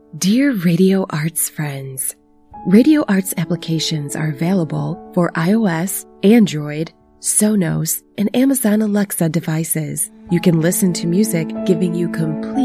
Dear Radio Arts friends, Radio Arts applications are available for iOS, Android, Sonos, and Amazon Alexa devices. You can listen to music giving you complete